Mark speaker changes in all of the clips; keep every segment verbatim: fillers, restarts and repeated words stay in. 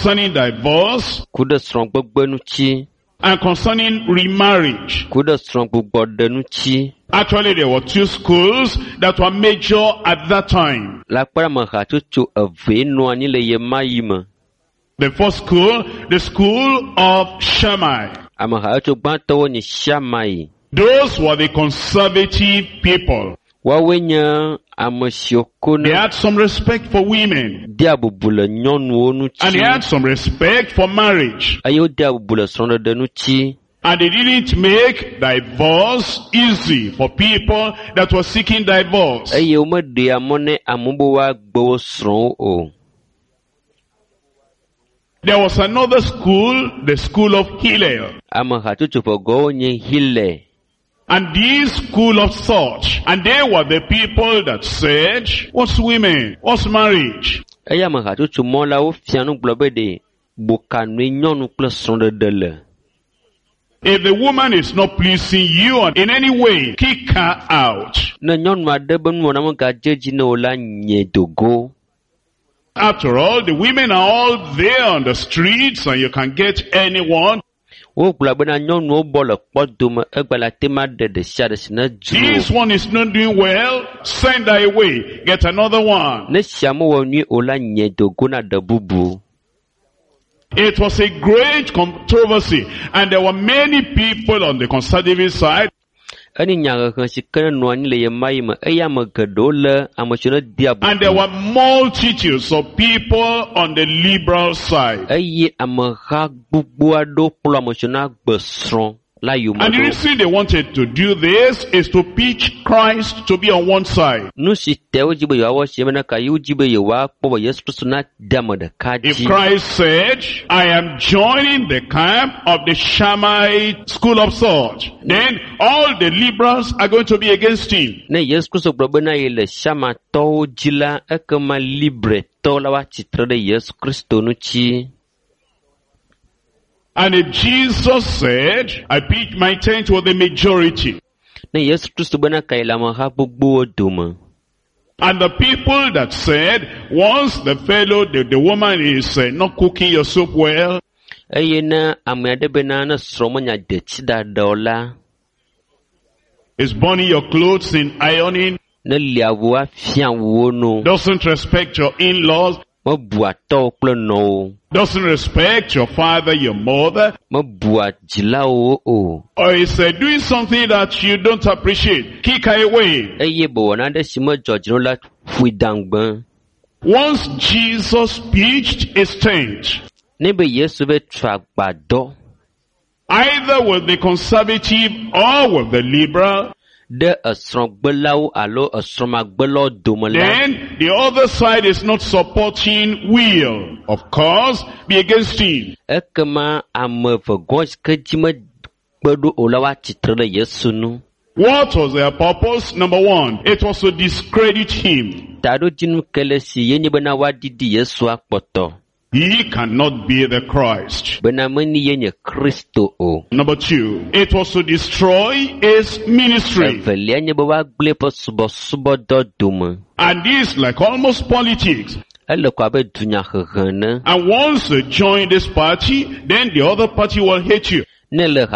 Speaker 1: concerning divorce, and concerning remarriage. Actually, there were two schools that were major at that time. The first school, the school of Shammai. Those were the conservative people. They had some respect for women. And they had some respect for marriage. And they didn't make divorce easy for people that were seeking divorce. There was another school, the school of Hillel. And this school of thought, and they were the people that said, what's women? What's marriage? If the woman is not pleasing you in any way, kick her out. After all, the women are all there on the streets and you can get anyone. This one is not doing well, send her away, get another one. It was a great controversy, and there were many people on the conservative side. And there were multitudes of people on the liberal side. And the reason they wanted to do this is to pitch Christ to be on one side. If Christ said, I am joining the camp of the Shammai school of thought, then all the liberals are going to be against him. And if Jesus said, I pitch my tent with the majority, and the people that said, once the fellow, the, the woman is uh, not cooking your soup well, is burning your clothes in ironing, doesn't respect your in-laws, doesn't respect your father, your mother, or is uh, doing something that you don't appreciate, kick her away. Once Jesus pitched his tent, either with the conservative or with the liberal, then the other side is not supporting, will, of course, be against him. What was their purpose? Number one, it was to discredit him. He cannot be the Christ. Number two, it was to destroy his ministry. And this, like almost politics. And once you join this party, then the other party will hate you. Once you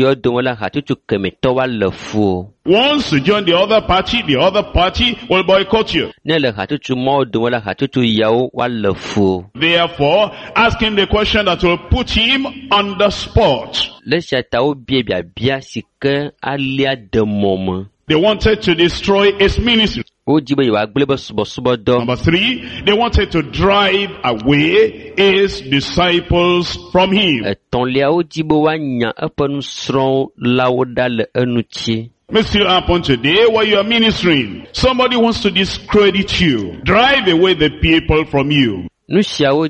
Speaker 1: join the other party, the other party will boycott you. Therefore, ask him the question that will put him on the spot. They wanted to destroy his ministry. Number three, they wanted to drive away his disciples from him. May still happen today while you are ministering. Somebody wants to discredit you, drive away the people from you. But for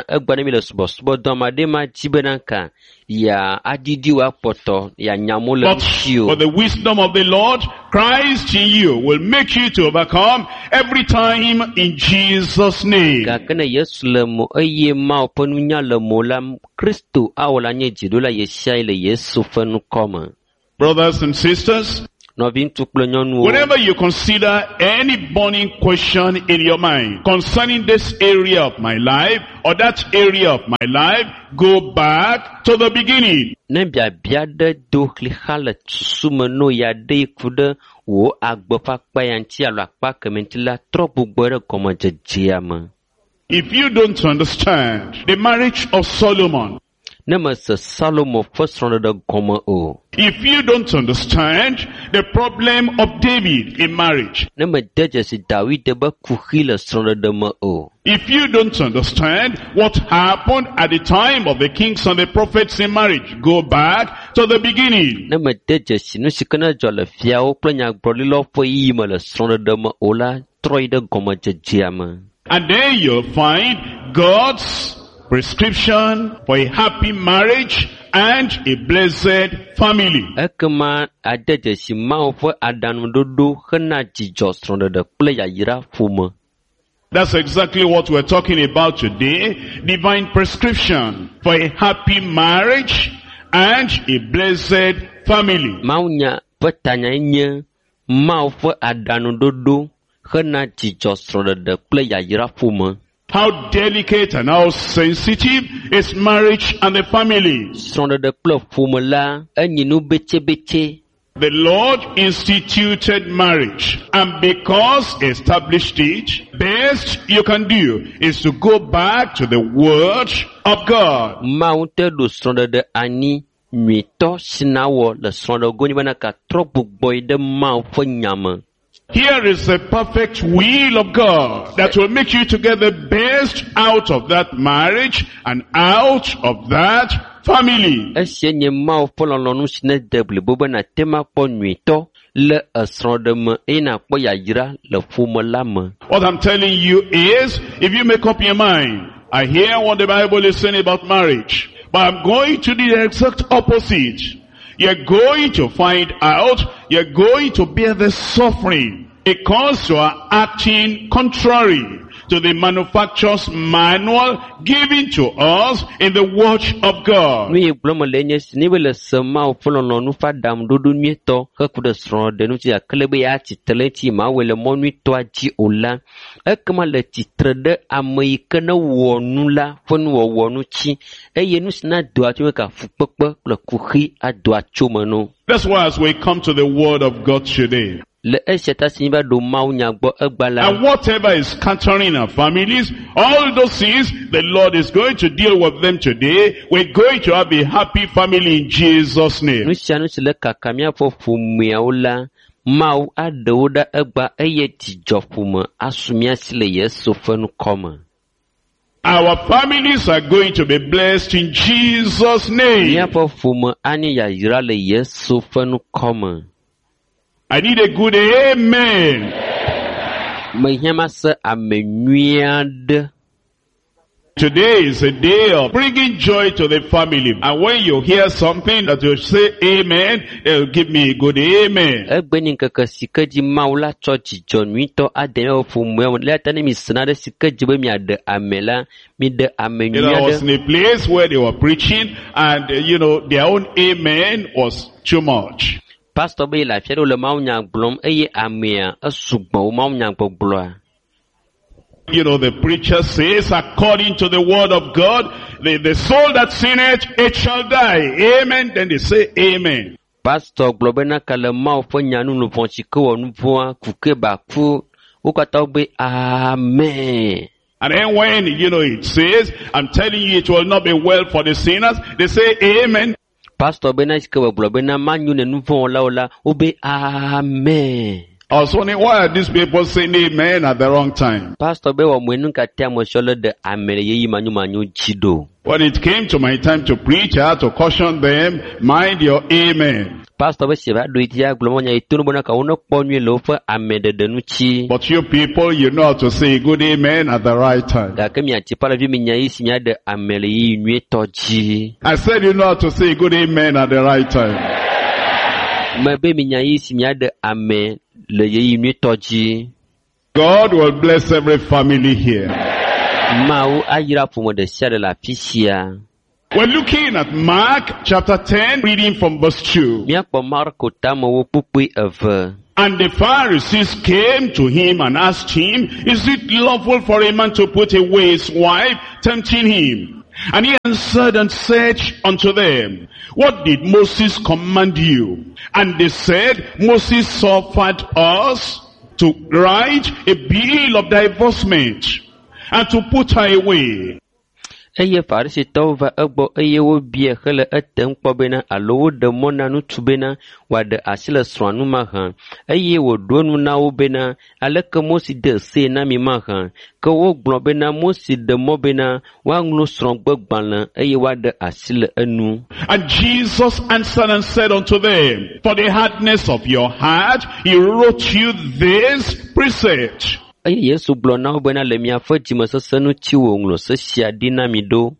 Speaker 1: the wisdom of the Lord, Christ in you will make you to overcome every time in Jesus' name. Brothers and sisters, Whenever you consider any burning question in your mind concerning this area of my life or that area of my life, go back to the beginning. If you don't understand the marriage of Solomon, if you don't understand the problem of David in marriage, if you don't understand what happened at the time of the kings and the prophets in marriage, go back to the beginning. And there you'll find God's prescription for a happy marriage and a blessed family. That's exactly what we're talking about today. Divine prescription for a happy marriage and a blessed family. How delicate and how sensitive is marriage and the family. The Lord instituted marriage, and because He established it, best you can do is to go back to the Word of God. Here is the perfect will of God that will make you to get the best out of that marriage and out of that family. What I'm telling you is, if you make up your mind, I hear what the Bible is saying about marriage, but I'm going to do the exact opposite. You're going to find out, you're going to bear the suffering because you are acting contrary to the manufacturer's manual given to us in the Word of God. That's why as we come to the Word of God today, and whatever is scattering our families, all those things, the Lord is going to deal with them today. We're going to have a happy family in Jesus' name. Our families are going to be blessed in Jesus' name. I need a good amen. Today is a day of bringing joy to the family. And when you hear something that you say amen, they'll give me a good amen. You know, I was in a place where they were preaching and, uh, you know, their own amen was too much.
Speaker 2: Pastor be la fiero le mau nyang blom eye amia asugbo mau nyang boblo.
Speaker 1: You know, the preacher says, according to the word of God, the, the soul that sinneth, it shall die. Amen. Then they say amen.
Speaker 2: Pastor globena kale mau fo nyanu no fonchiko onu fo kuke ba ku ukata be amen.
Speaker 1: And then when, you know, it says, I'm telling you it will not be well for the sinners, they say amen.
Speaker 2: Pastor Benashke Blobena Manu Nufon Laula Obe Amen.
Speaker 1: I was wondering, why are these people saying amen at the wrong time?
Speaker 2: Pastor Bewa Mwenuka Tiamo Shola de Amele Manu Manu Chido.
Speaker 1: When it came to my time to preach, I had to caution them, mind your amen.
Speaker 2: Pastor Besiva do it here, Glomonia Tunubonaka Uno Ponye Lofa Amede Denuchi.
Speaker 1: But you people, you know how to say good amen at the right time.
Speaker 2: Dakemia Chipala Viminia Isinia de Amele Nuetoji.
Speaker 1: I said you know how to say good amen at the right time.
Speaker 2: Maybe Minia Isinia de Ame Le Nuetoji.
Speaker 1: God will bless every family here.
Speaker 2: Mau Ayira Fumo de Shadela Pisia.
Speaker 1: We're looking at Mark chapter ten, reading from verse two.
Speaker 2: Míakpɔ Marko tame wo kpukpui eve.
Speaker 1: And the Pharisees came to him and asked him, is it lawful for a man to put away his wife, tempting him? And he answered and said unto them, what did Moses command you? And they said, Moses suffered us to write a bill of divorcement and to put her away.
Speaker 2: Eye Farisitɔwo va egbɔ eye wobia hele etem kpɔ bena alo woɖe mɔ na ŋutsu bena wòaɖe asi le srɔ̃a nu mahã eye wòɖo nu na wo bena aleke Mose de se na mi mahã ke wogblɔ bena Mose ɖe mɔ bena woaŋlɔ srɔ̃gbegbalẽ eye woaɖe asi le enu.
Speaker 1: And Jesus answered and said unto them, for the hardness of your heart he wrote you this precept.
Speaker 2: Eye Yesu gblɔ na wo bena le miaƒe dzimesese ŋuti wòŋlɔ se sia ɖi na mi ɖo.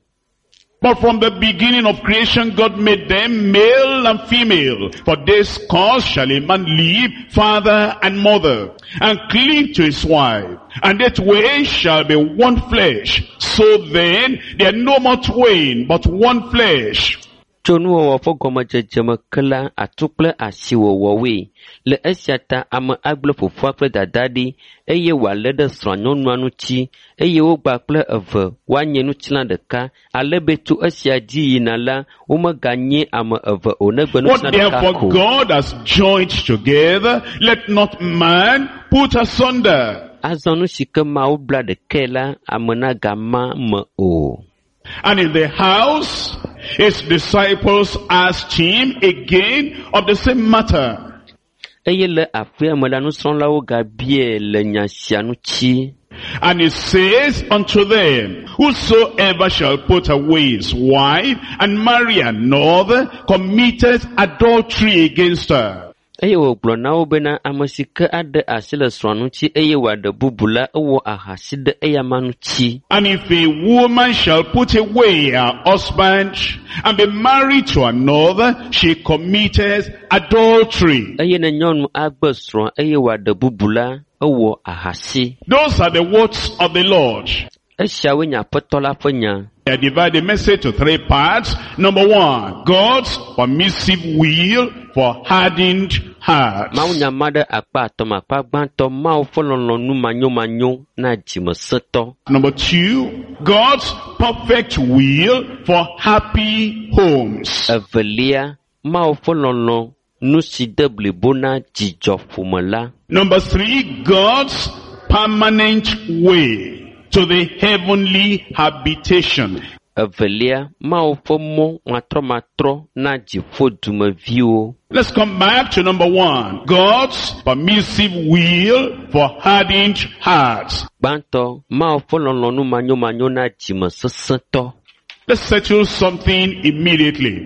Speaker 1: But from the beginning of creation God made them male and female. For this cause shall a man leave father and mother, and cleave to his wife, and that way shall be one flesh. So then they are no more twain, but one flesh.
Speaker 2: Tso nuwɔwɔ ƒe gɔmedzedze me ke la atu kple asiwɔwɔwoe. Le esia ta ame agblẽ fofoa kple dadaa ɖi eye wòalé ɖe srɔ̃a nyɔnua ŋuti eye wogba kple eve woanye ŋutilã ɖeka ale be tso esia dzi yina la womeganye ame eve o negbe
Speaker 1: What
Speaker 2: ŋutilã ɖeka
Speaker 1: therefore
Speaker 2: ko.
Speaker 1: God has joined together, let not man put asunder.
Speaker 2: Azɔ nu si ke Mawu bla ɖekae la ame nagama me o.
Speaker 1: And in the house, his disciples asked him again of the same matter.
Speaker 2: Eye le aƒea me la nusrɔ̃lawo gabie le nya sia ŋuti.
Speaker 1: And he says unto them, whosoever shall put away his wife and marry another committeth adultery against her.
Speaker 2: Eye wògblɔ na wo bena ame si ke aɖe asi le srɔ̃a ŋuti eye wòaɖe bubu la ewɔ ahasi ɖe eya ma ŋuti.
Speaker 1: And if a woman shall put away her husband and be married to another, she committeth adultery.
Speaker 2: Eye ne nyɔnu agbe srɔ̃a eye wòaɖe bubu la ewɔ ahasi.
Speaker 1: Those are the words of the Lord.
Speaker 2: Esiawoe nye Aƒetɔ la ƒe nya.
Speaker 1: I divide the message to three parts. Number one, God's permissive will for hardened hearts.
Speaker 2: Mawu nya ma ɖe akpa atɔ me akpa gbãtɔ Mawu ƒe lɔlɔ̃nu manyomanyo na dzimesẽtɔ.
Speaker 1: Number two, God's perfect will for happy homes.
Speaker 2: Evelia, Mawu ƒe lɔlɔ̃ nu si de blibo na dzidzɔ ƒome la.
Speaker 1: Number three, God's permanent way to the heavenly habitation.
Speaker 2: Evelia, Mawu ƒe mɔ matrɔmatrɔ na dziƒo dumeviwo.
Speaker 1: Let's come back to number one. God's permissive will for hardened hearts.
Speaker 2: Gbãtɔ, Mawu ƒe lɔlɔ̃nu manyomanyo na dzimesesẽtɔ.
Speaker 1: Let's settle something immediately.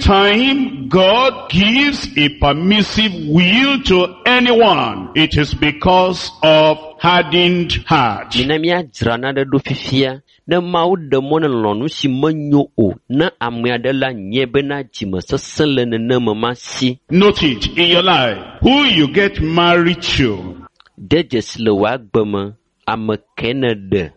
Speaker 1: Anytime God gives a permissive will to anyone, it is because of hardened heart.
Speaker 2: Mina míadzra naɖe ɖo fifia, ne Mawu ɖe mɔ ne lɔlɔ̃nu si menyo o, ne ame aɖe la nye bena dzimesesẽ le neneme ma si.
Speaker 1: Note it in your life. Who you get married to.
Speaker 2: De dzesi le wòa agbe me, ame ke ne ɖe.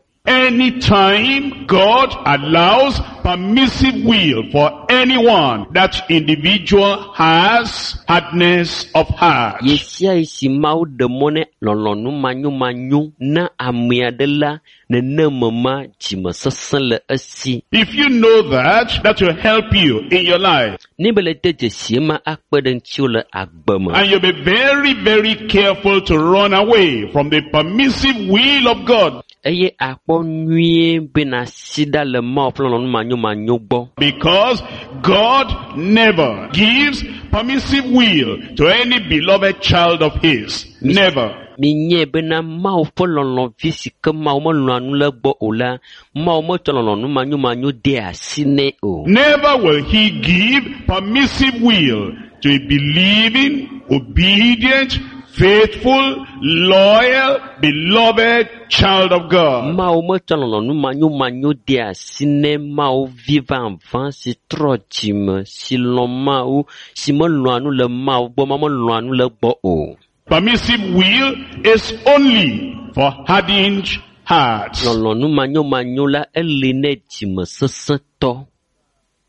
Speaker 1: Anytime God allows permissive will for anyone, that individual has hardness of heart.
Speaker 2: Yesia yi si Mawu ɖe mɔ ne lɔlɔ̃nu manyomanyo na ame aɖe la, neneme ma dzimesesẽ le esi.
Speaker 1: If you know that, that will help you in your life.
Speaker 2: Ne be le de dzesie ma akpe ɖe ŋutiwo le agbe me.
Speaker 1: And you'll be very, very careful to run away from the permissive will of God.
Speaker 2: Eye akpɔ nyuie bena si ɖa le Mawu ƒe lɔlɔ̃nu manyomanyo gbɔ.
Speaker 1: Because God never gives permissive will to any beloved child of his. Never.
Speaker 2: Minye bena Mawu ƒe lɔlɔ̃vi si ke Mawu melɔ̃a nu le gbɔ o la, Mawu metsɔ lɔlɔ̃nu manyomanyo de asi nɛ o.
Speaker 1: Never will he give permissive will to a believing, obedient, faithful, loyal, beloved child of God.
Speaker 2: Mawu metsɔ lɔlɔ̃nu manyomanyo de asi nɛ Mawu vi vavã si trɔ dzime, si lɔ̃ Mawu, si melɔ̃a nu le Mawu gbɔ, ma melɔ̃a nu le gbɔ o.
Speaker 1: Permissive will is only for hardened hearts.
Speaker 2: Lɔlɔ̃nu manyomanyo la eli nɛ dzimesesẽtɔ.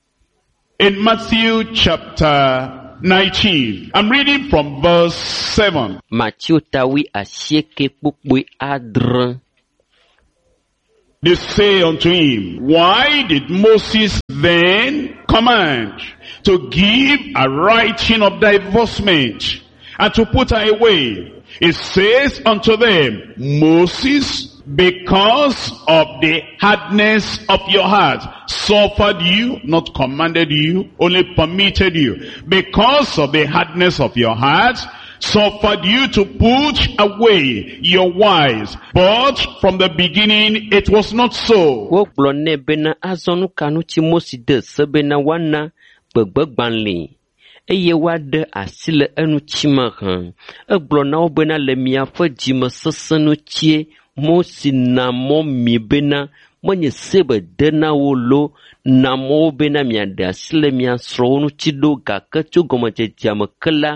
Speaker 1: In Matthew chapter nineteen, I'm reading from verse seven.
Speaker 2: Matthieu tawi asieke kpukpui adre.
Speaker 1: They say unto him, why did Moses then command to give a writing of divorcement and to put her away? It says unto them, Moses, because of the hardness of your heart, suffered you, not commanded you, only permitted you. Because of the hardness of your heart, suffered you to put away your wives. But from the beginning it was not so.
Speaker 2: Woblone bena azonu kanuti moside sebena wana begbegbanle. Eye wade asile enu chimahan. Eblona obena le miafa jima sasanu chie mosi na mo mi bena mwenye sebe dena wolo na mo bena miade asile mia sronu chido gakacho gomache jamakala.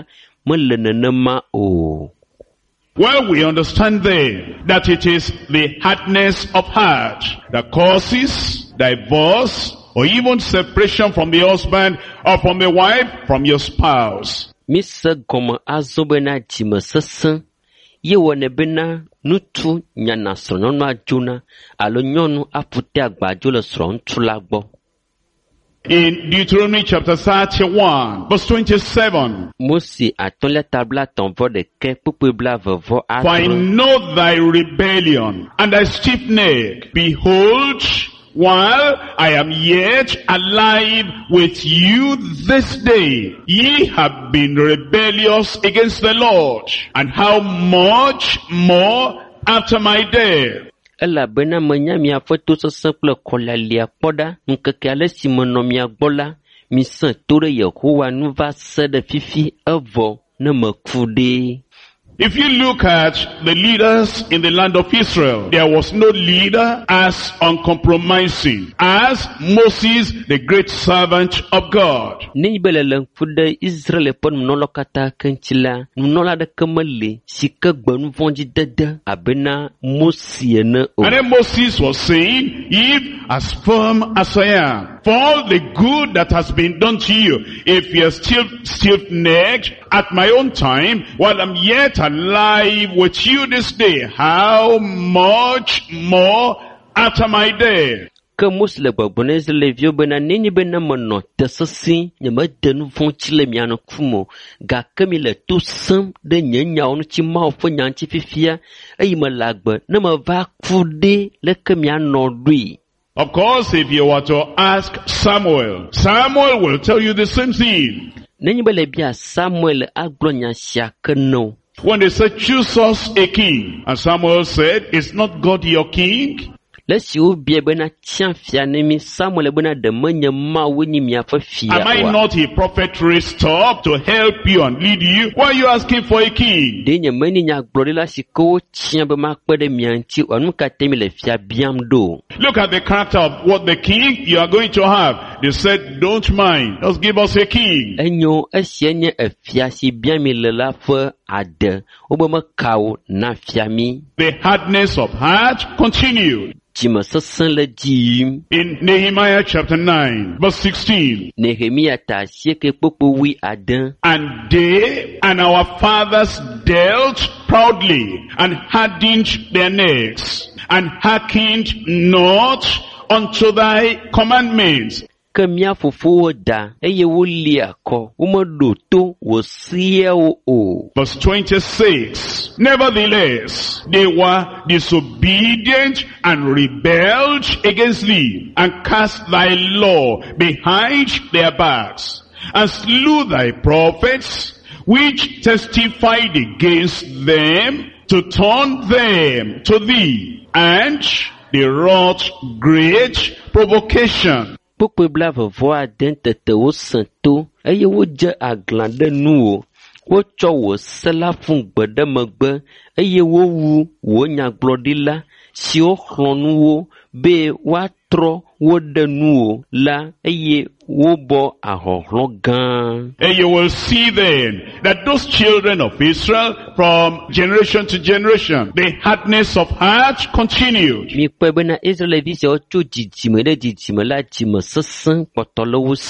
Speaker 2: Well,
Speaker 1: we understand then that it is the hardness of heart that causes divorce or even separation from the husband or from the wife, from your spouse.
Speaker 2: Misa goma azobena jima sasa ye wone bena nutu nyana srono ajuna alo nyonu apute agbajo le sron tulagbo.
Speaker 1: In Deuteronomy chapter thirty-one, verse twenty-seven.
Speaker 2: For
Speaker 1: I know thy rebellion and thy stiff neck. Behold, while I am yet alive with you this day, ye have been rebellious against the Lord. And how much more after my death?
Speaker 2: Ela bena menya mia foto simple kola lia poda nkeke ale simono mia gbola mi san tore Yehowa nu va se de fifi evo ne mekude.
Speaker 1: If you look at the leaders in the land of Israel, there was no leader as uncompromising as Moses, the great servant of God.
Speaker 2: Ni belele fude Israel pon mnolo kata kenchila mnola de kemele sika gbanu vonji dede abena Moses ne o.
Speaker 1: And then Moses was saying, if as firm as I am, for all the good that has been done to you, if you're still stiff-necked at my own time, while I'm yet alive with you this day, how much more after my death?
Speaker 2: Que musle babonez le vieux bena nini bena mono tesasi nyama denu fonchile miano kumo ga kamile tout sam de nyanya onu chi ma ofo nyanchi fifia ayi malagba na ma va kude le kemiano dui.
Speaker 1: Of course, if you were to ask Samuel, Samuel will tell you the same thing.
Speaker 2: Nini bele bia Samuel aglonya shakeno.
Speaker 1: When they said, choose us a king, and Samuel said, is not God your king?
Speaker 2: Let's you be a bena champion, Samuel bena de manya ma winni mi afa fia.
Speaker 1: Am I not a prophet raised up to help you and lead you? Why are you asking for a king?
Speaker 2: Denya meni nya glorila siko chiambe makpede mianchi wanuka temile fia biamdo.
Speaker 1: Look at the character of what the king you are going to have. They said, don't mind, just give us a king.
Speaker 2: Enyo esienye e fia si biami lela fe ade. Obama kao na fiami.
Speaker 1: The hardness of heart continued. In Nehemiah chapter nine, verse sixteen. And they and our fathers dealt proudly, and hardened their necks, and hearkened not unto thy commandments. Verse twenty-six. Nevertheless, they were disobedient and rebelled against thee, and cast thy law behind their backs, and slew thy prophets, which testified against them, to turn them to thee, and they wrought great provocation.
Speaker 2: Pourquoi blave voix d'entete au santo, eye wo je aglande nuo, wo cho wo sela fun gbede megbe, eye wo wu wo nyaglodila, si o hlonu wo, be wa tro wo de nuo, la eye wo bo ahohlo gan.
Speaker 1: And you will see then that those children of Israel from generation to generation, the hardness of heart continued.
Speaker 2: Mi pe bena Israel vi se o cho jijime de jijime la jime sesan potolo wo si.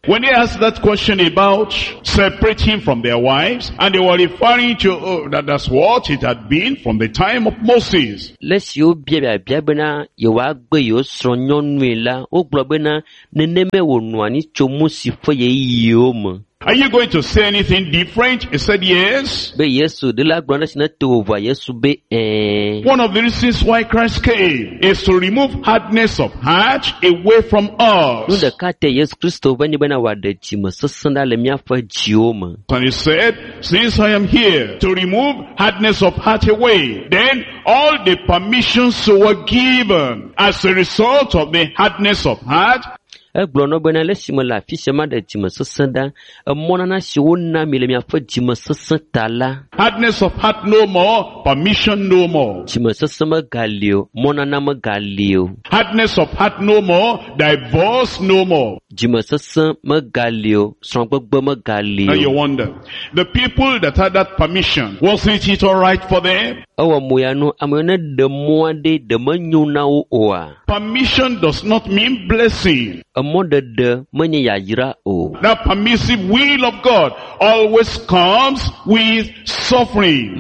Speaker 1: When they asked that question about separating from their wives, and they were referring to, oh, that that's what it had been from the time of Moses.
Speaker 2: Let's you be a biabena, you are by your son, yon mila, o globena, neneme wonwani chomusi for ye yom.
Speaker 1: Are you going to say anything different? He said yes.
Speaker 2: Be yesu de la grandest not to over yesu be eh.
Speaker 1: One of the reasons why Christ came is to remove hardness of heart away from us.
Speaker 2: No the kate yes Christo when you been aware the chima sasanda le mia for jioma.
Speaker 1: And he said, since I am here to remove hardness of heart away, then all the permissions were given as a result of the hardness of heart.
Speaker 2: A blono bena le sima la fisherman de chima sasanda, a monana shiwuna milemia for jima sasantala.
Speaker 1: Hardness of heart no more, permission no more.
Speaker 2: Chima sasama galio, monana magalio.
Speaker 1: Hardness of heart no more, divorce no more.
Speaker 2: Jima sasama galio, strongba galio.
Speaker 1: Now you wonder, the people that had that permission, wasn't it alright for them?
Speaker 2: Awa moyano amene de moade de manyuna oa.
Speaker 1: Permission does not mean blessing.
Speaker 2: That
Speaker 1: permissive will of God always comes with suffering.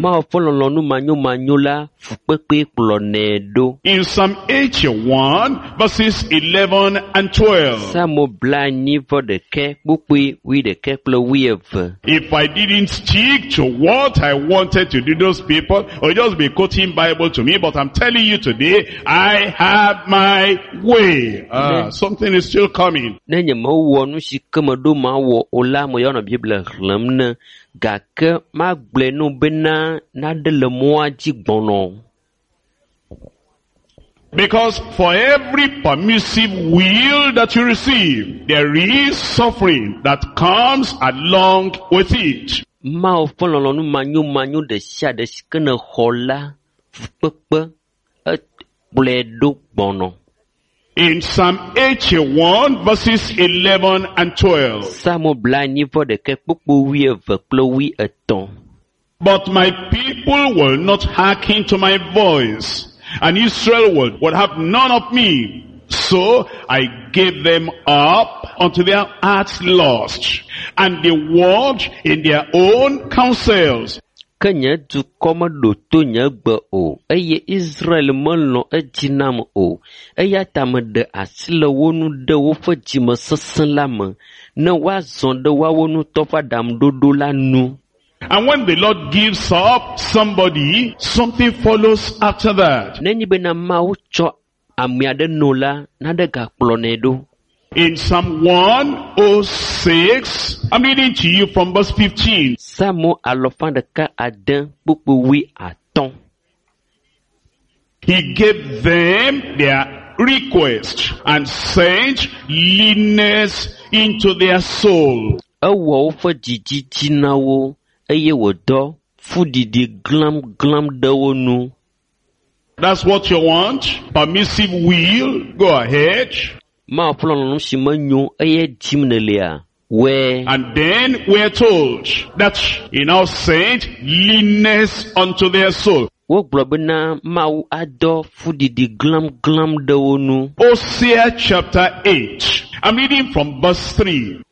Speaker 1: In Psalm eighty-one, verses eleven and twelve. If I didn't stick to what I wanted to do, those people will just be quoting Bible to me, but I'm telling you today, I have my way. Ah, something is still coming.
Speaker 2: Nenye mawo nu shikama do mawo ola mo yana Bible lamna gake magble no bena na de le mo ajigbono.
Speaker 1: Because for every permissive will that you receive, there is suffering that comes along with it.
Speaker 2: Ma ofolo nu manyu manyu de sha de shikana hola pepe et bledo bono.
Speaker 1: In Psalm eighty-one, verses eleven and twelve. But my people will not hearken to my voice, and Israel will, will have none of me. So I gave them up unto their heart's lust, and they walked in their own counsels.
Speaker 2: Kenya du koma do to nya gba o eye Israel molno ejinam o eya tam de asile wonu de wo fa jima sesan lam na wa zon de wa wonu to fa dam dodo la nu.
Speaker 1: And when the Lord gives up somebody, something follows after that.
Speaker 2: Neni be na ma wo cho amia de nola na de ga plonedo.
Speaker 1: In Psalm one oh six, I'm reading to you from verse fifteen.
Speaker 2: Samo alofan de ka aden pupu wi aton.
Speaker 1: He gave them their request and sent leanness into their soul.
Speaker 2: Awo fa jiji jinawo eye wodo fudidi glam glam dawonu.
Speaker 1: That's what you want? Permissive will? Go ahead.
Speaker 2: And
Speaker 1: then we're told that he now sent leanness unto their soul. Hosea chapter eight. I'm reading from verse three.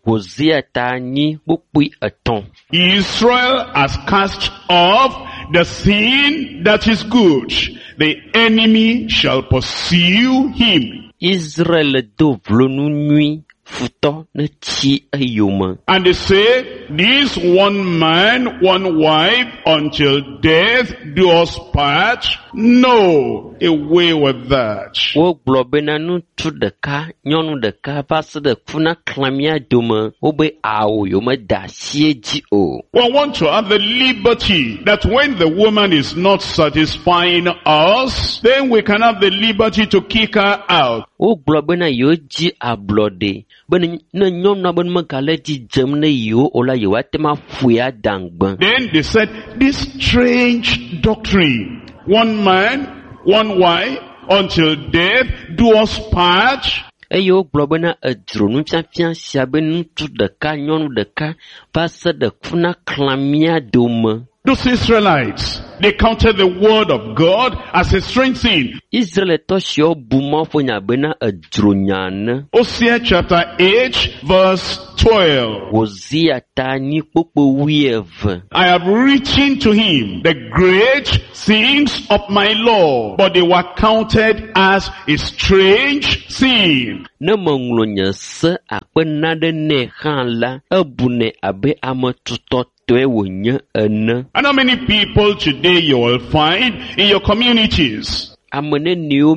Speaker 1: Israel has cast off the sin that is good. The enemy shall pursue him.
Speaker 2: Israel do vlonu nui futo ne chi ayuma.
Speaker 1: And they say, this one man, one wife, until death do us part. No, away with that.
Speaker 2: Wo globena nu tu de ka, nyonu de ka pas de funa klamia duma, obe awo yoma da sieji o.
Speaker 1: We want to have the liberty that when the woman is not satisfying us, then we can have the liberty to kick her out.
Speaker 2: O globena yoji ablode. Ben na nyom na ben makaleti jemne yo ola yo atema fuya dangban.
Speaker 1: Then they said, this strange doctrine, one man, one wife, until death do us part.
Speaker 2: Eyo globena adronu champion siabenu tu de ka nyonu de ka pasa de kuna klamia doma.
Speaker 1: Those Israelites, they counted the word of God as a strange thing.
Speaker 2: Israel to shio buma fo nya bena adronyane.
Speaker 1: Hosea chapter eight verse twelve.
Speaker 2: Hosea tani popo wieve.
Speaker 1: I have written to him the great things of my law, but they were counted as a strange sin.
Speaker 2: Ne manglo nya se akpena de ne han la ebune abe amotuto. And
Speaker 1: how many people today you will find in your communities? When you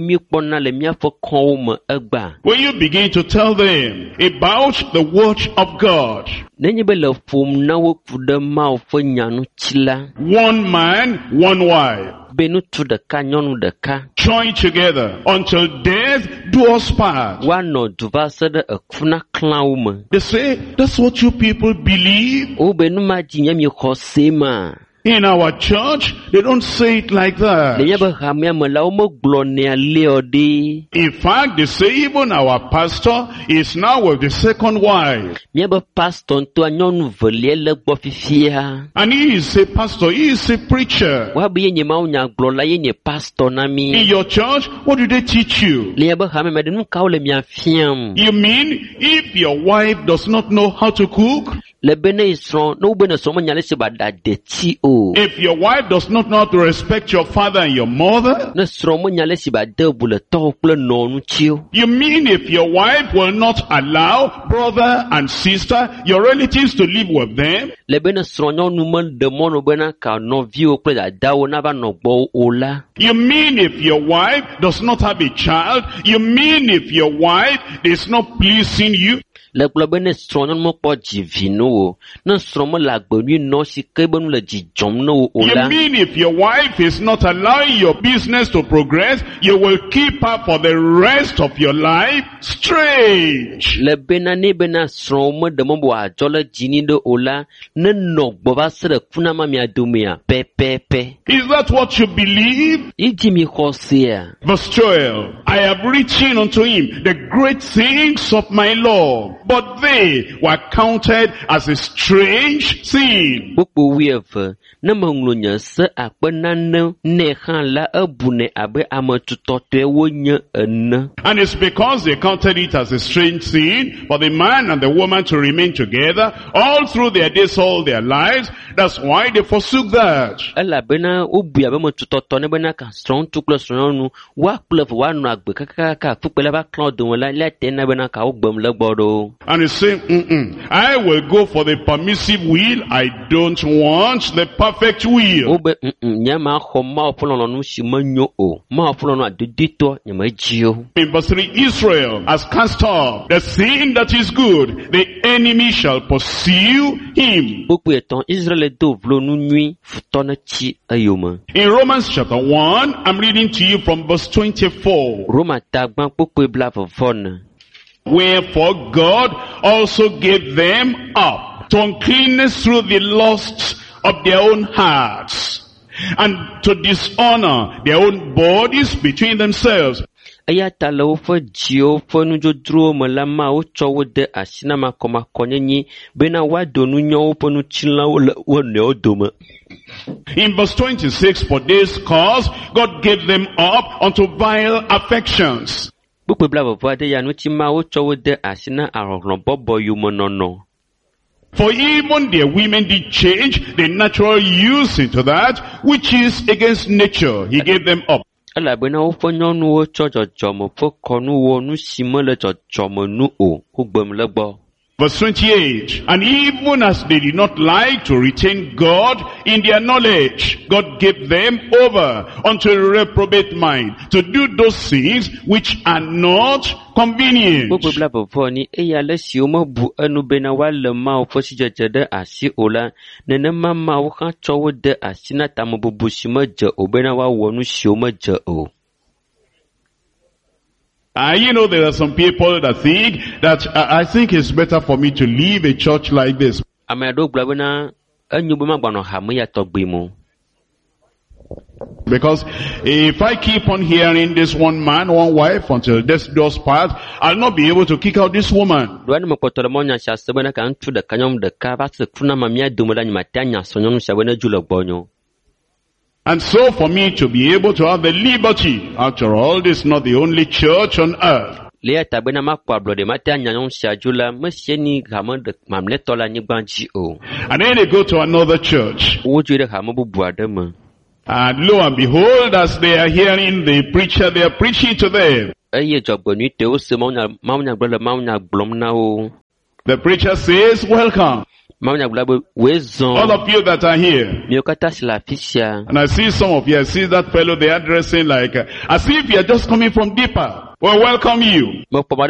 Speaker 1: begin to tell them about the word of God, one man, one wife, join together until death do us part. They say, that's what you people believe? In our church, they don't say it like that. In fact, they say even our pastor is now with the second wife. And he is a pastor, he is a preacher. In your church, what do they teach you? You mean if your wife does not know how to cook? If your wife does not know how to respect your father and your mother? You mean if your wife will not allow brother and sister, your relatives, to live with them? You mean if your wife does not have a child? You mean if your wife is not pleasing you? You mean if your wife is not allowing your business to progress, you will keep her for the rest of your life? Strange. Is that what you believe? Verse twelve. I have written unto him the great things of my law, but they were counted as a strange sin. And it's because they counted it as a strange sin for the man and the woman to remain together all through their days, all their lives. That's why they forsook that. And he's saying, Mm-mm, I will go for the permissive will. I don't want the perfect will. In verse three, Israel has cast off the sin that is good. The enemy shall pursue him. In Romans chapter one, I'm reading to you from verse twenty-four. Wherefore God also gave them up to uncleanness through the lusts of their own hearts, and to dishonor their own bodies between themselves. In verse twenty-six, for this cause God gave them up unto vile affections. For even their women did change the natural use into that which is against nature. He gave them up. Verse twenty-eight, and even as they did not like to retain God in their knowledge, God gave them over unto a reprobate mind to do those things which are not convenient. Uh, you know, there are some people that think that uh, I think it's better for me to leave a church like this. Because if I keep on hearing this one man, one wife until death does part, I'll not be able to kick out this woman. And so for me to be able to have the liberty, after all, this is not the only church on earth. And then they go to another church. And lo and behold, as they are hearing the preacher, they are preaching to them. The preacher says, welcome. All of you that are here. And I see some of you, I see that fellow they are dressing like, uh, as if you are just coming from deeper. Well, welcome you.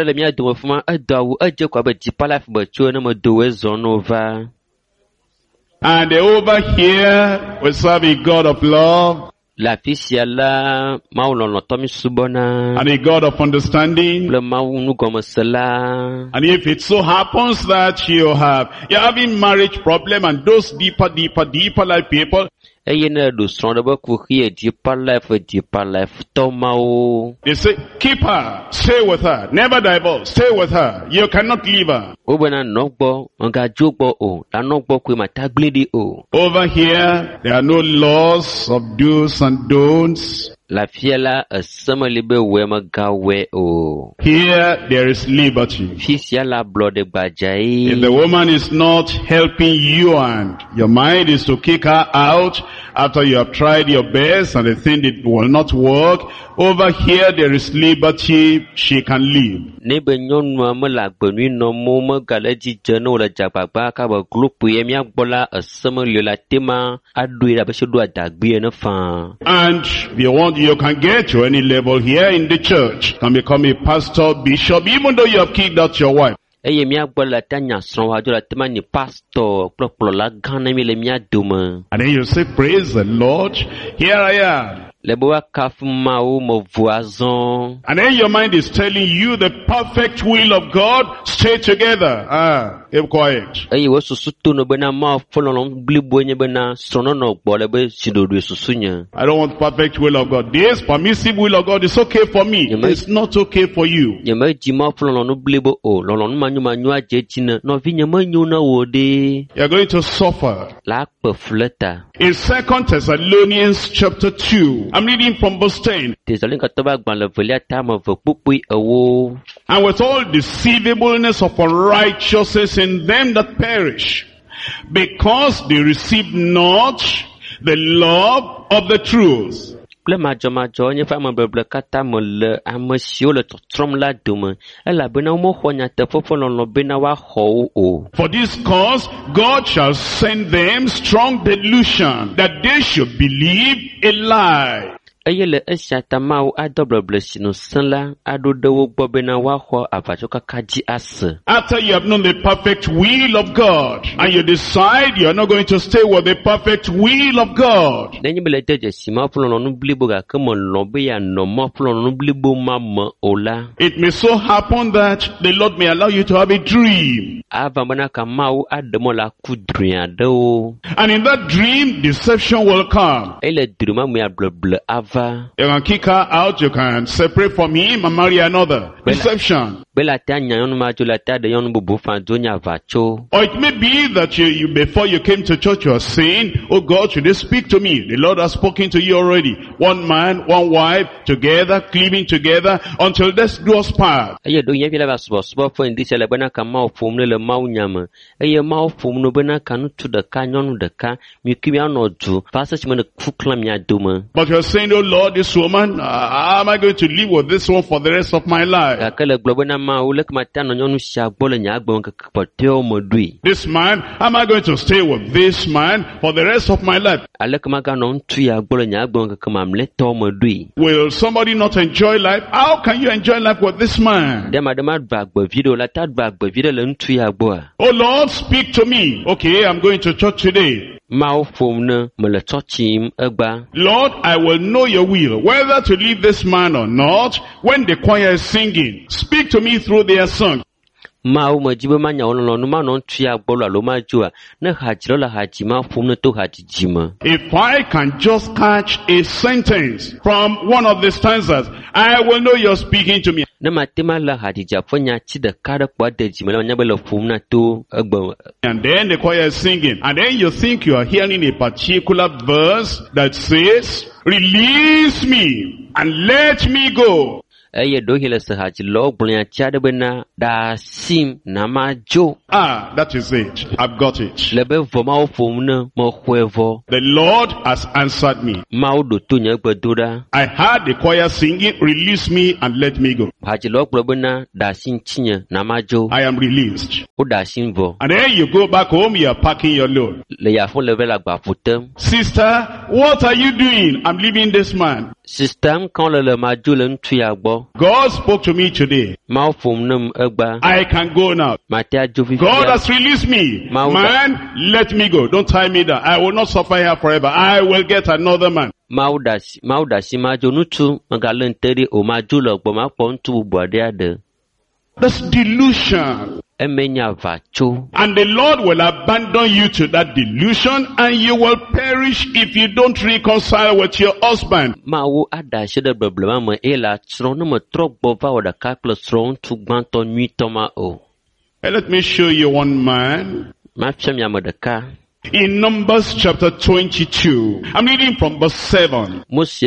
Speaker 1: And over here, we serve a God of love. And a God of understanding. And if it so happens that you have, you're having marriage problem and those deeper, deeper, deeper life people, they say, keep her, stay with her, never divorce, stay with her, you cannot leave her. Over here, there are no laws of do's and don'ts. Here, there is liberty. If the woman is not helping you and your mind is to kick her out after you have tried your best and the thing it will not work, over here there is liberty, she can leave. And if you want, you can get to any level here in the church. You can become a pastor, bishop, even though you have kicked out your wife. And then you say, praise the Lord, here I am. And then your mind is telling you the perfect will of God, stay together. Ah, keep quiet. I don't want perfect will of God. This permissive will of God is okay for me. It's not okay for you. You're going to suffer. In Second Thessalonians chapter two, I'm reading from verse ten. And with all deceivableness of unrighteousness in them that perish, because they receive not the love of the truth. For this cause, God shall send them strong delusion, that they should believe a lie. After you have known the perfect will of God, and you decide you are not going to stay with the perfect will of God, it may so happen that the Lord may allow you to have a dream. And in that dream, deception will come. You can kick her out, you can separate from him and marry another. Deception. Or it may be that you, you before you came to church, you are saying, oh God, should they speak to me? The Lord has spoken to you already. One man, one wife, together, cleaving together, until death do us part. But you are saying, oh Lord, this woman, uh, how am I going to live with this one for the rest of my life? This man, how am I going to stay with this man for the rest of my life? Will somebody not enjoy life? How can you enjoy life with this man? Oh Lord, speak to me. Okay, I'm going to church today. Lord, I will know your will, whether to leave this man or not, when the choir is singing. Speak to me through their song.
Speaker 2: Mau majibe manya ono no ma no tua gbolo alo ma jua na hajiro la hajima fum no to hajijima.
Speaker 1: If I can just catch a sentence from one of the stanzas, I will know you're speaking to me.
Speaker 2: Na matema la hadija fonya chi da kada kwa de jima la nya bela fum na to agba.
Speaker 1: And then the choir is singing, and then you think you are hearing a particular verse that says, release me and let me go.
Speaker 2: Aye do hila sahaji lo bunya chade bena da sim na majo.
Speaker 1: Ah, that is it. I've got it.
Speaker 2: Lebe voma o fomna mo hwevo.
Speaker 1: The Lord has answered me.
Speaker 2: Ma do tunya gbadura.
Speaker 1: I heard the choir singing, release me and let me go.
Speaker 2: Haji lo bena da sin chinya na majo.
Speaker 1: I am released.
Speaker 2: O da sin vo.
Speaker 1: And then you go back home, you are packing your load.
Speaker 2: Le ya fon level agba putem.
Speaker 1: Sister, what are you doing? I'm leaving this man.
Speaker 2: Sister, quand le majo le ntuya gbo.
Speaker 1: God spoke to me today.
Speaker 2: Ma fom nam agba.
Speaker 1: I can go now. God has released me. Man, let me go. Don't tie me down. I will not suffer here forever. I will get another man.
Speaker 2: Maudas, maudas, majo nutu, magalen teri o majo lo gbo ma po ntu buade ade.
Speaker 1: That's delusion.
Speaker 2: And
Speaker 1: the Lord will abandon you to that delusion, and you will perish if you don't reconcile with your husband. And let me show you one man. In Numbers chapter twenty-two, I'm reading from verse seven.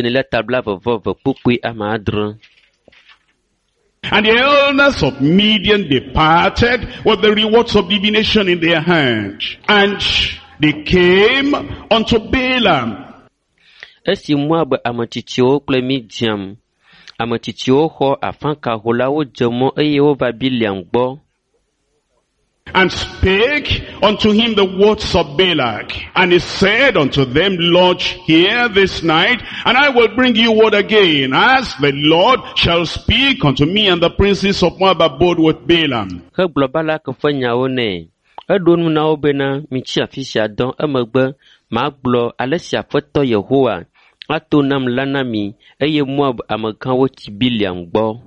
Speaker 1: And the elders of Midian departed with the rewards of divination in their hand. And they came unto Balaam.
Speaker 2: Esi Moab amatichio kle Midian. Amatichio ho afanka holawo jemo eye over Biliam gbo.
Speaker 1: And spake unto him the words of Balak. And he said unto them, lodge here this night, and I will bring you word again, as the Lord shall speak unto me. And the princes of Moab abode with Balaam.
Speaker 2: Balak fanyawone. Adonu na obena michi afisha don amagba maglo alesia foto Yehowa. Ato nam lanami eye Moab amakan woti Biliam gbo.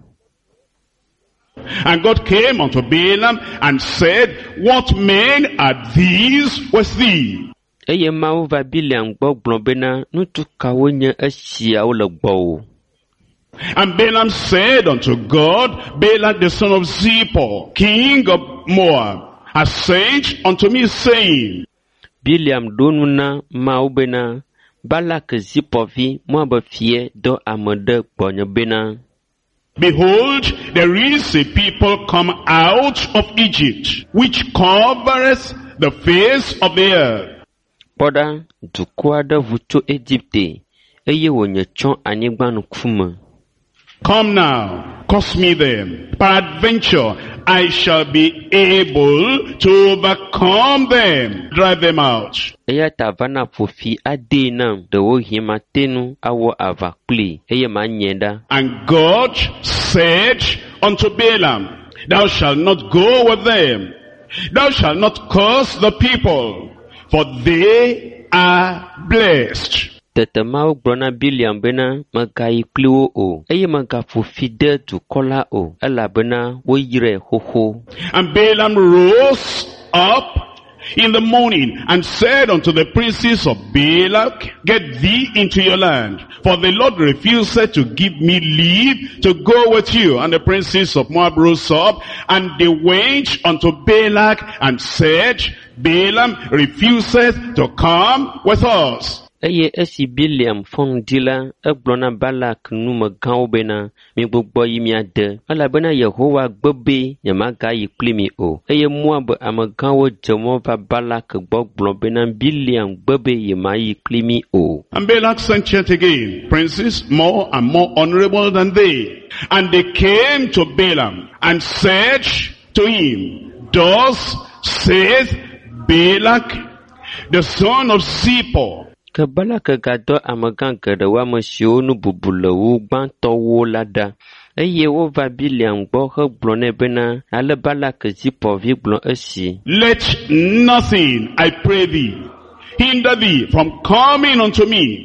Speaker 1: And God came unto Balaam and said, what men are these with thee?
Speaker 2: And
Speaker 1: Balaam said unto God, Balak the son of Zippor, king of Moab, has sent unto me, saying,
Speaker 2: Biliam donuna maubena Balak Zippovi Moab fie do amade bena.
Speaker 1: Behold, there is a people come out of Egypt, which covereth the face of the earth.
Speaker 2: Poda dukwada vuto Egypte, eye wonyechon anigbanu kuma.
Speaker 1: Come now, cause me them. Peradventure, I shall be able to overcome them, drive them out.
Speaker 2: Eya tavana fofi adenam de wo himatenu awo avakli eye manyenda.
Speaker 1: And God said unto Balaam, thou shalt not go with them, thou shalt not curse the people, for they are blessed.
Speaker 2: Tetemau brona Biliam bena magai kliwo o eye maga fofi de tu kola o ela bena wo yire hoho.
Speaker 1: And Balaam rose up in the morning and said unto the princes of Balak, get thee into your land, for the Lord refused to give me leave to go with you. And the princes of Moab rose up, and they went unto Balak and said, Balaam refuseth to come with us.
Speaker 2: Eye esi Biliam fon dila eblona Balak numa gaubena mi gbogbo yimi ade ala bena Yehowa gbebe yamaga yiklimi o eye Moab amagawo jemo va Balak gbogbo bena Biliam gbebe yema yiklimi o.
Speaker 1: And Balak sent yet again princes more and more honorable than they, and they came to Balaam and said to him, thus saith Balak the son of Zippor.
Speaker 2: Kabala kagado amaganka de wa masionu bubulawu gbanto wo lada eye wo va Biliam gbo he blone bena ale Balak Zippor vi blon esi.
Speaker 1: Let nothing, I pray thee, hinder thee from coming unto me.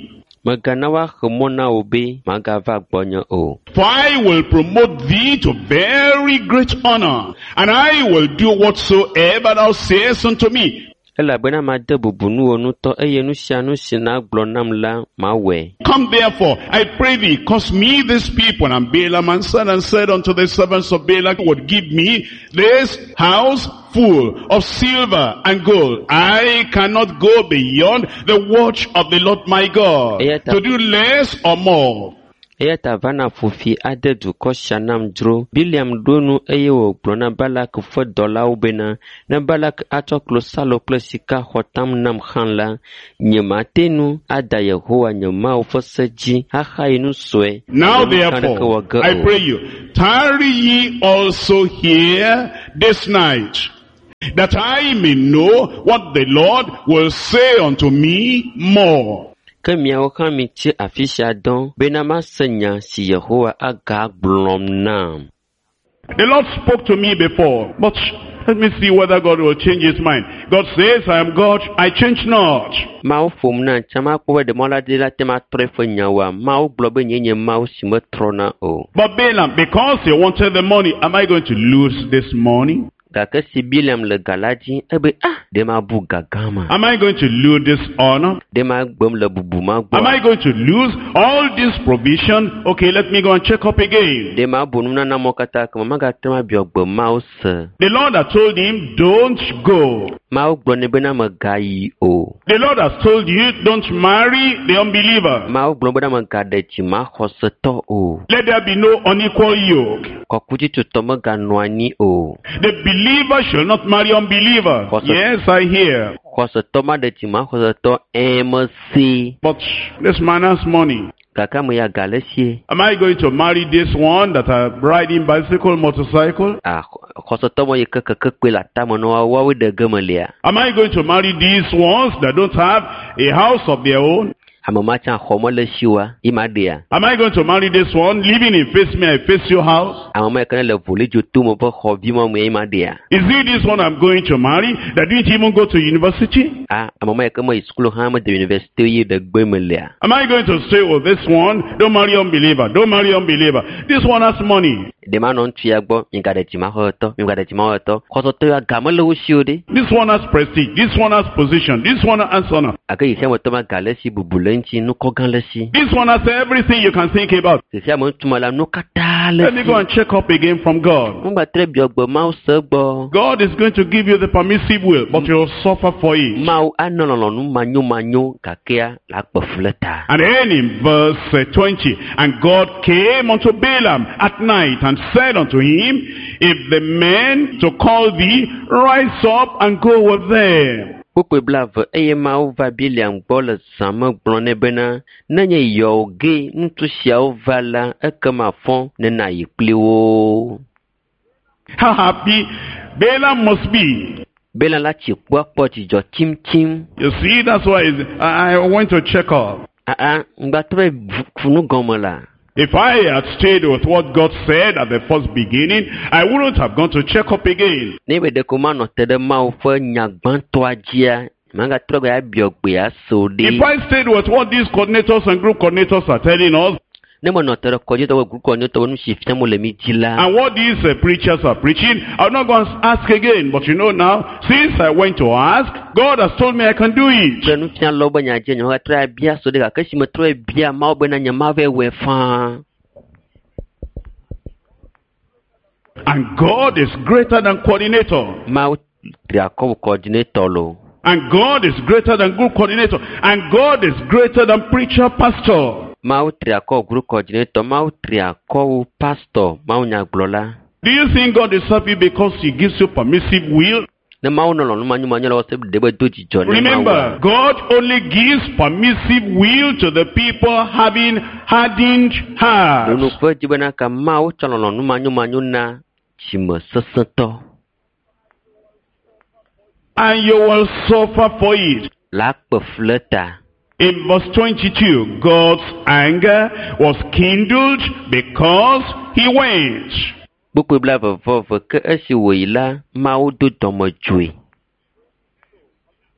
Speaker 2: Megana woahe mɔ na wò be magava gbɔnye o.
Speaker 1: For I will promote thee to very great honor, and I will do whatsoever thou sayest unto me.
Speaker 2: Elabena made bubu nuwo nutɔ eye nu sia nu si nagblɔ nam la mawɔe.
Speaker 1: Come therefore, I pray thee, cause me this people. And Balaam answered and said unto the servants of Balak, would give me this house full of silver and gold. I cannot go beyond the watch of the Lord my God, to do less or more.
Speaker 2: Eya ta vana fofi ade dukɔ sia nam dzro. Biliam ɖo nu eye wògblɔ na Balak ƒe dɔlawo bena, ne Balak atsɔ klosalo kple sika xɔ tam nam hã la, nye mate nu ada Yehowa nye Mawu ƒe se dzi axayi nu sue.
Speaker 1: Now therefore, I pray you, tarry ye also here this night, that I may know what the Lord will say unto me more.
Speaker 2: Ke miawo hã mitsi afi sia dɔn bena mase nya si Yehowa agagblɔm nam.
Speaker 1: The Lord spoke to me before, but let me see whether God will change his mind. God says, I am God, I change not.
Speaker 2: Mawu ƒom na tsama kpɔ be demɔladi la tema trɔ eƒe nyawoa, Mawu gblɔ be nye nye Mawu si metrɔna o.
Speaker 1: But Balaam, because he wanted the money, am I going to lose this money?
Speaker 2: Gake si Biliam le gala dzi, ebe ah, de ma bu gagama.
Speaker 1: Am I going to lose this honor?
Speaker 2: De ma gbem le bubu ma gbɔ.
Speaker 1: Am I going to lose all this provision? Okay, let me go and check up again.
Speaker 2: De ma bu nunana mo kata kama ma gate ma biɔ gbe Mawu se.
Speaker 1: The Lord has told him, don't go.
Speaker 2: Mawu gblɔ ne bena me gayi o.
Speaker 1: The Lord has told you, don't marry the unbeliever.
Speaker 2: Mawu gblɔ bena me gaɖe dzi ma xɔsetɔ o.
Speaker 1: Let there be no unequal yoke.
Speaker 2: Kɔkutsitsotɔ me ganɔ anyi o.
Speaker 1: The believer shall not marry unbeliever. Yes, I hear.
Speaker 2: Xɔsetɔ ma ɖe dzi ma xɔsetɔ ɛmɛ se.
Speaker 1: But this man has money.
Speaker 2: Kaka me ya gale sie.
Speaker 1: Am I going to marry this one that are riding bicycle, motorcycle?
Speaker 2: Ah, xɔsetɔ mo yi ke keke kpe le atame na woawo de geme lia.
Speaker 1: Am I going to marry these ones that don't have a house of their own?
Speaker 2: Ame ma tsa xɔme le siwa, ima ɖea.
Speaker 1: Am I going to marry this one living in face me, I face your house?
Speaker 2: Ame ma ke le voli dzo to me ƒe xɔ vi ma me ima ɖea.
Speaker 1: Is it this one I'm going to marry that didn't even go to university?
Speaker 2: Ah, ame ma ke me yi school hã me de university yi de gbe me lia.
Speaker 1: Am I going to say, oh, this one, don't marry unbeliever, don't marry unbeliever. This one has money.
Speaker 2: De ma nɔ ŋutsu ya gbɔ, mi gaɖe dzi ma xɔetɔ, mi gaɖe dzi ma xɔetɔ. Xɔsetɔ ya game le wo si o de.
Speaker 1: This one has prestige, this one has position, this one has honor.
Speaker 2: Ake yi sia me tɔ ma gale si bubu le ŋuti, nukɔ gã le si.
Speaker 1: This one has everything you can think about.
Speaker 2: Sia me ŋutu ma la nu katã le si.
Speaker 1: Let me go and check up again from God.
Speaker 2: Mo gba tre biɔ gbe Mawu se gbɔ.
Speaker 1: God is going to give you the permissive will, but you will suffer for it.
Speaker 2: Mawu anɔ lɔlɔnu manyo manyo gakea la kpe fle ta.
Speaker 1: And then in verse uh, twenty, and God came unto Balaam at night and said unto him, if the men to call thee, rise up and go with them.
Speaker 2: Kpukpe blave eye Mawu va Biliam gbɔ le zã me gblɔ nɛ bena, nenye yɔwo ge ŋutsu siawo va la, ekema fɔ ne nayi kpli wo.
Speaker 1: How happy Balaam must be.
Speaker 2: Balaam la tsi kpɔ kpɔ dzidzɔ tsim tsim.
Speaker 1: You see, that's why I went to check up.
Speaker 2: Ah ah, ŋgbatɔ bɛ funu gɔme la.
Speaker 1: If I had stayed with what God said at the first beginning, I wouldn't have gone to check up again.
Speaker 2: Ne be de ko ma nɔ te ɖe Mawu ƒe nyagbãtɔa dzia, magatrɔ gbe abiɔ gbe aso ɖe.
Speaker 1: If I stayed with what these coordinators and group coordinators are telling us,
Speaker 2: ne me nɔ te ɖe kɔdzitɔ ƒe group coordinator nu si fiam le mi dzi la.
Speaker 1: and what these uh, preachers are preaching, I'm not going to ask again. But you know now, since I went to ask, God has told me I can do it.
Speaker 2: Ke nu fiam lɔ be nyadze nye tra bia so de gake si me trɔ bia Mawu bena nye ma vɛ wɛ faa.
Speaker 1: And God is greater than coordinator.
Speaker 2: Mawu tri akɔ coordinator lo.
Speaker 1: And God is greater than group coordinator. And God is greater than preacher, pastor.
Speaker 2: Mawu tri akɔ group coordinator, Mawu tri akɔ pastor, Mawu nyagblɔla.
Speaker 1: Do you think God is happy because he gives you permissive will?
Speaker 2: Ne Mawu nɔ lɔnu manyu manyu la wɔsɛ de be do dzidzɔ ne Mawu.
Speaker 1: Remember, God only gives permissive will to the people having hardened hearts.
Speaker 2: Nunu ƒe dzi bena ka Mawu tsɔ lɔlɔnu manyu manyu na dzime sesẽtɔ.
Speaker 1: And you will suffer for it.
Speaker 2: La kpe fle ta.
Speaker 1: In verse twenty-two, God's anger was kindled because he went.
Speaker 2: Kpukpe bla veveve ke esi wòyi la, Mawu do dɔmedzoe.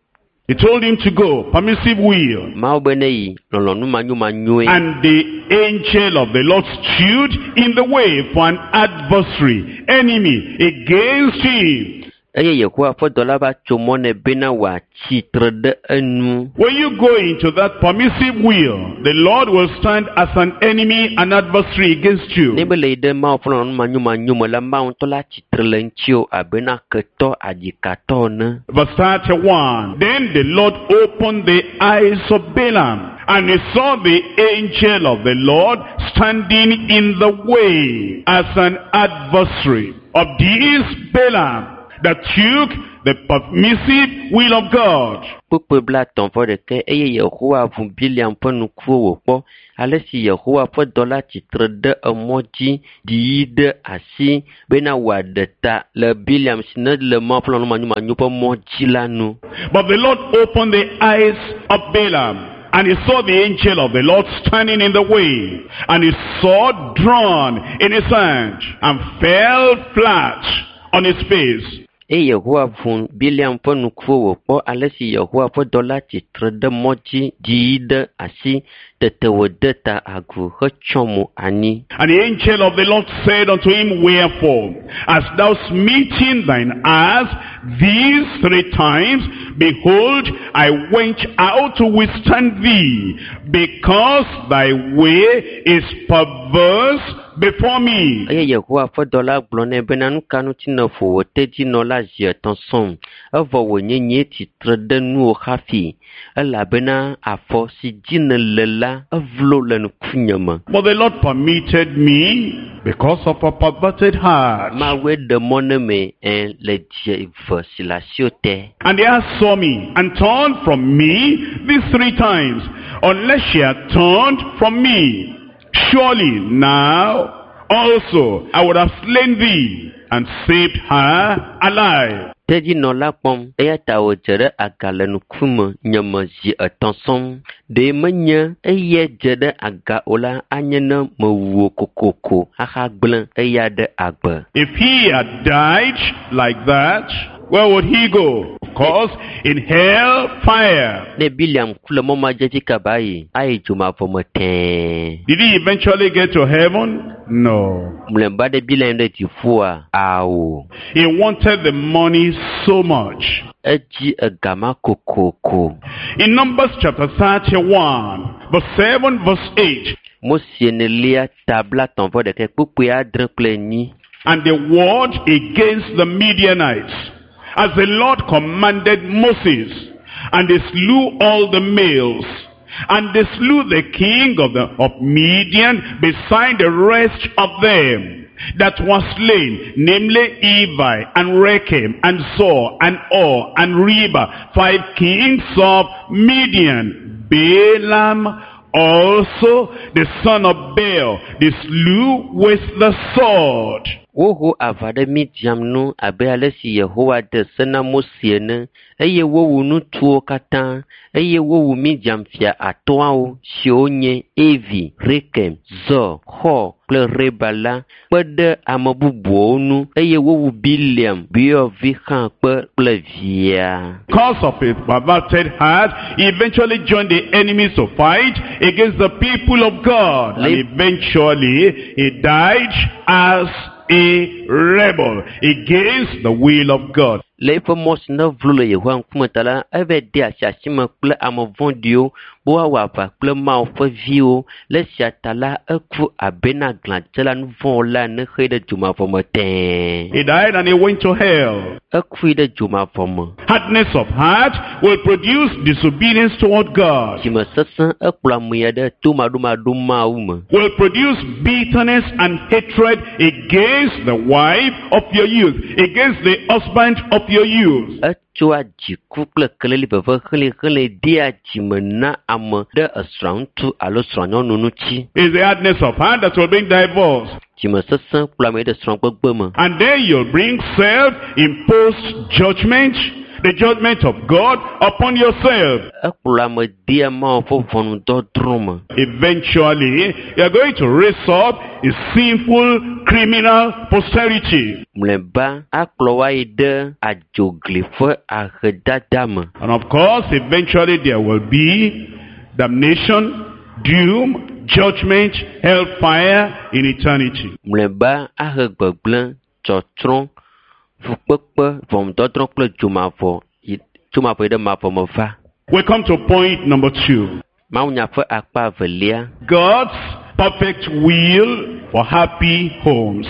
Speaker 1: He told him to go, permissive will.
Speaker 2: Mawu be ne yi lɔlɔnu manyoma nyoe.
Speaker 1: And the angel of the Lord stood in the way for an adversary, enemy against him.
Speaker 2: Eye Yehowa ƒe dɔla va tso mɔ ne bena wòatsitre ɖe enu.
Speaker 1: When you go into that permissive will, the Lord will stand as an enemy, an adversary against you.
Speaker 2: Ne be le yi ɖe Mawu ƒe lɔlɔnu manyoma nyome la, Mawu ŋutɔ la tsitre le ŋutsiwò abena ketɔ adzikatɔ ene.
Speaker 1: Verse thirty-one. Then the Lord opened the eyes of Balaam, and he saw the angel of the Lord standing in the way as an adversary of this Balaam that took the permissive will of God.
Speaker 2: Kpukpe bla tɔn fɔ ɖeke eye Yehowa vu Biliam ƒe ŋkuwo wòkpɔ, ale si Yehowa ƒe dɔla tsitre ɖe emɔ dzi ɖi yi ɖe asi bena wòaɖe ta le Biliam si ne le Mawu ƒe lɔlɔnu manyomanyo ƒe mɔ dzi la nu.
Speaker 1: But the Lord opened the eyes of Balaam, and he saw the angel of the Lord standing in the way, and his sword drawn in his hand, and fell flat on his face.
Speaker 2: Eye Yehowa vu Biliam ƒe ŋkuwo wòkpɔ, ale si Yehowa ƒe dɔla tsitre ɖe mɔ dzi ɖi yi ɖe asi, tete wòde ta agu hetsyɔ mo anyi.
Speaker 1: And the angel of the Lord said unto him, Wherefore, hast thou smitten thine ass these three times? Behold, I went out to withstand thee, because thy way is perverse before me.
Speaker 2: Eye Yehowa ƒe dɔla gblɔ nɛ bena nu ka ŋuti nèƒo wò tedzinɔ la zi etɔ̃ sɔm, evɔ wònye nye tsitre ɖe nuwo hafi, elabena afɔ si dzi nèle la evlo le ŋkunye me.
Speaker 1: But the Lord permitted me because of a perverted heart.
Speaker 2: Mawoe ɖe mɔ ne me eh, le dze ve si le asiwo te.
Speaker 1: And the ass saw me and turned from me these three times, unless she had turned from me. Surely now also I would have slain thee and saved her alive.
Speaker 2: Tedzinɔ la kpɔm, eya ta wòdze ɖe aga le ŋkume nye me zi etɔ̃ sɔm. Ɖe menye eye dze ɖe aga o la, anye ne mewuwo kokoko axa gblẽ eya ɖe agbe.
Speaker 1: If he had died like that, where would he go? Of course, in hell fire.
Speaker 2: Ne Biliam ku le mɔ ma dzi kaba yi, ayi dzomavɔ me tɛɛ.
Speaker 1: Did he eventually get to heaven? No.
Speaker 2: Mlɛba ɖe Biliam ɖe dziƒoa, awo.
Speaker 1: He wanted the money so much.
Speaker 2: Edzi egama kokoko.
Speaker 1: In Numbers chapter thirty-one, verse seven, verse eight.
Speaker 2: Mosie ne lia tabla tɔnvɔ ɖeke kpukpui adre kple nyi.
Speaker 1: And they warred against the Midianites, as the Lord commanded Moses, and they slew all the males, and they slew the king of the of Midian beside the rest of them that was slain, namely Evi and Rechem and Zor and Or and Reba, five kings of Midian. Balaam also, the son of Beor, they slew with the sword.
Speaker 2: Woho ava ɖe Midiam nu abe ale si Yehowa de se na Mose ene, eye wowu nutuwo katã, eye wowu Midiam fia atɔ̃awo siwo nye Evi, Rekem, Zor, Hor kple Reba la kpe ɖe ame bubuwo nu, eye wowu Biliam, Beor vi hã kpe kple via.
Speaker 1: Because of his perverted heart, he eventually joined the enemies to fight against the people of God. And eventually, he died as a rebel against the will of God.
Speaker 2: Le eƒe mɔ si ne vlo le Yehowa ŋkume ta la, eve de asi asime kple ame vɔ̃ɖiwo be woawɔ aʋa kple Mawu ƒe viwo. Le esia ta la, eku abena glãdzela nu vɔ̃ la ne xe ɖe dzomavɔ me tɛɛ.
Speaker 1: He died and he went to hell.
Speaker 2: Ekui ɖe dzomavɔ me.
Speaker 1: Hardness of heart will produce disobedience toward God.
Speaker 2: Dzime sesẽ ekplɔ ame ya ɖe tomaɖomaɖo Mawu me.
Speaker 1: Will produce bitterness and hatred against the wife of your youth, against the husband of your youth.
Speaker 2: Etsoa dziku kple keleli veve xlẽ xlẽ dea dzime na ame ɖe esrɔ̃ ŋutsu alo srɔ̃ nyɔnu ŋuti.
Speaker 1: It's the hardness of heart that will bring divorce.
Speaker 2: Dzime sesẽ kplɔ ame ɖe srɔ̃ gbegbe me.
Speaker 1: And then you'll bring self-imposed judgment the judgment of God upon yourself. Eventually, you are going to raise up a sinful, criminal posterity. And of course, eventually there will be damnation, doom, judgment, hellfire in eternity. We come to point number two. God's perfect will for happy homes.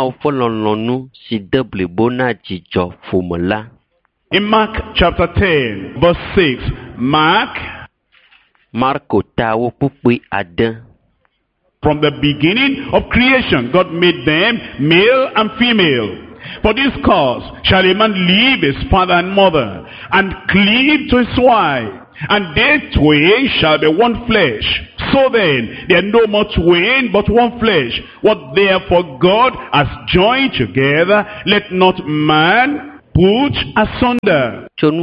Speaker 1: In Mark chapter ten, verse six, Mark, from the beginning of creation, God made them male and female. For this cause shall a man leave his father and mother, and cleave to his wife, and they twain shall be one flesh. So then, they are no more twain, but one flesh. What therefore God has joined together, let not man put asunder.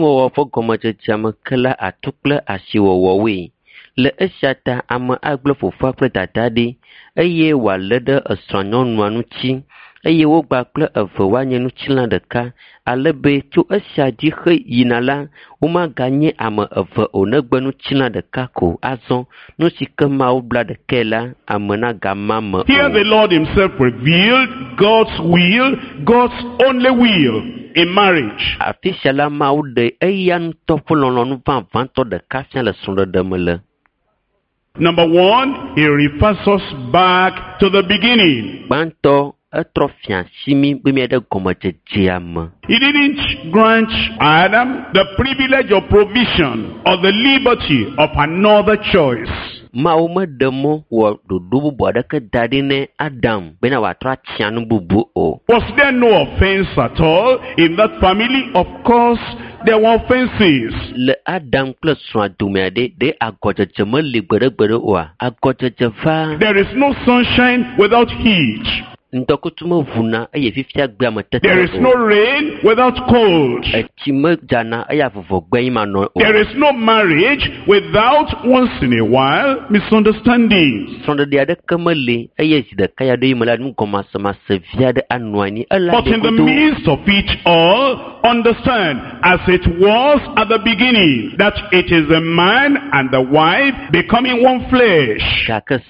Speaker 2: Le esata ama agble fofa kple dada de eye wa le de esrɔ̃ nyɔnua ŋuti eye wogba kple eve woanye ŋutilã ɖeka ale be tso esia dzi xe yina la womaganye ame eve o negbe ŋutilã ɖeka ko azɔ nu si ke Mawu bla ɖeke la ame na gama me.
Speaker 1: Here the Lord himself revealed God's will, God's only will in marriage.
Speaker 2: Afisia la Mawu de eya ŋutɔ ƒe lɔlɔ̃nu vavãtɔ ɖeka fia le srɔ̃ɖeɖe me le.
Speaker 1: Number one, he refers us back to the beginning. He didn't grant Adam the privilege of provision or the liberty of another choice.
Speaker 2: Was
Speaker 1: there no offense at all in that family? Of course, there were offenses. There is no sunshine without heat. There is no rain without cold. There is no marriage without once in a while misunderstandings. But in the midst of it all, understand, as it was at the beginning, that it is the man and the wife becoming one flesh.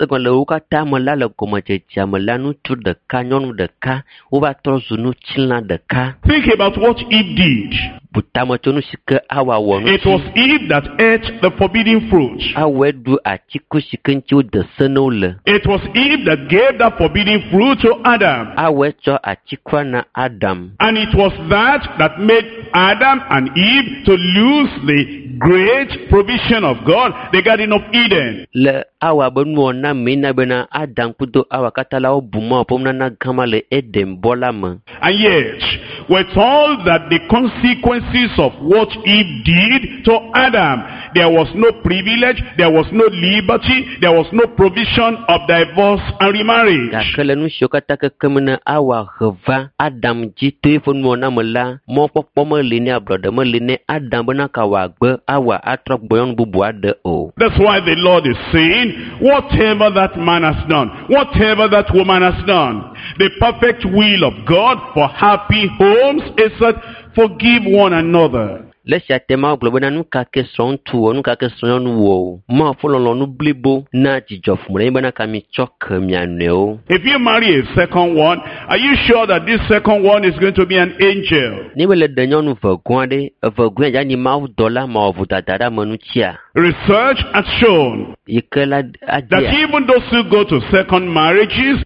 Speaker 1: Think about what Eve did. It was Eve that ate the forbidden fruit. It was Eve that gave the forbidden fruit to Adam. And it was that that made Adam and Eve to lose the great provision of God, the Garden of Eden. And yet, with all that the consequences of what Eve did to Adam, there was no privilege, there was no liberty, there was no provision of divorce and remarriage. That's why the Lord is saying, whatever that man has done, whatever that woman has done, the perfect will of God for happy homes is that forgive one another. If you marry a second one, are you sure that this second one is going to be an angel? Research has shown that even those who go to second marriages,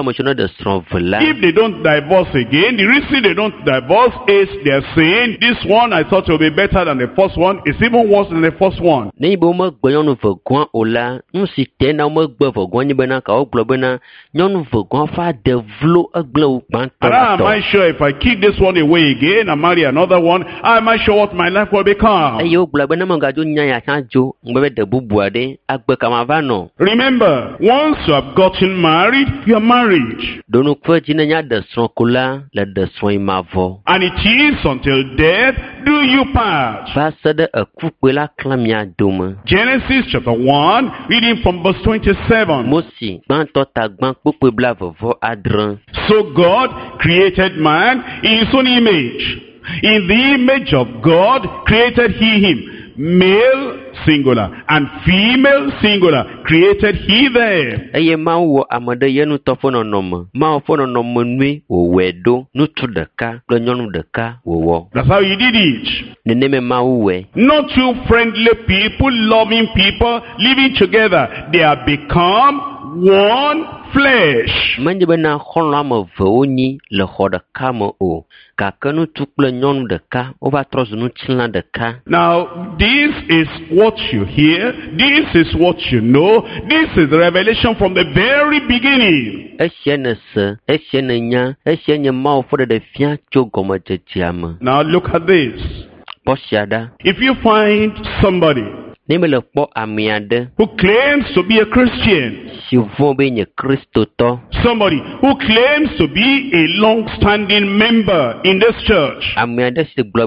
Speaker 1: if they don't divorce again, the reason they don't divorce is they're saying this one one I thought would be better than the first one. It's even worse than the first one.
Speaker 2: Ni bo mo gbe nyɔnu vegɔa o la, nu si te na mo gbe vegɔa nyi bena ka wo gblɔ bena nyɔnu vegɔa fa de vlo egble wo gbãtɔ
Speaker 1: And
Speaker 2: la
Speaker 1: am I
Speaker 2: tɔ.
Speaker 1: sure if I kick this one away again and marry another one, am I sure what my life will become?
Speaker 2: Eye wo gblɔ bena me gadzo nya ya tsã dzo, ŋgbe be de bubu aɖe agbe kama va nɔ.
Speaker 1: Remember, once you have gotten married, you are married.
Speaker 2: Donu kpe dzi ne nya de srɔ̃ ko la le de srɔ̃ yi ma vɔ.
Speaker 1: And it is until death do you part.
Speaker 2: Va se ɖe ekukpe la klã mia dome.
Speaker 1: Genesis chapter one, reading from verse twenty-seven.
Speaker 2: Mosi gbãtɔ ta gbã kpokpe bla vɔvɔ adre.
Speaker 1: So God created man in his own image. In the image of God created he him. Male singular and female singular created he them.
Speaker 2: Eye Mawu wɔ ame ɖe ye ŋutɔ ƒe nɔnɔme. Mawu ƒe nɔnɔme nue wòwɔe ɖo. Ŋutsu ɖeka kple nyɔnu ɖeka wòwɔ.
Speaker 1: That's how he did it.
Speaker 2: Neneme Mawu wɔe.
Speaker 1: Not two friendly people, loving people, living together. They have become one flesh.
Speaker 2: Menye bena xɔlɔ̃ ame eve wonyi le xɔ ɖeka me o. Gake ŋutsu kple nyɔnu ɖeka wova trɔ zu ŋutilã ɖeka.
Speaker 1: Now, this is what you hear. This is what you know. This is the revelation from the very beginning.
Speaker 2: Esia ne se, esia ne nya, esia nye Mawu ƒe ɖeɖefia tso gɔmedzedzea me.
Speaker 1: Now, look at this.
Speaker 2: Kpɔ sia ɖa.
Speaker 1: If you find somebody
Speaker 2: Ne mele kpɔ ame aɖe
Speaker 1: who claims to be a Christian,
Speaker 2: si vɔ̃ be nye kristotɔ,
Speaker 1: somebody who claims to be a long-standing member in this church,
Speaker 2: ame aɖe si gblɔ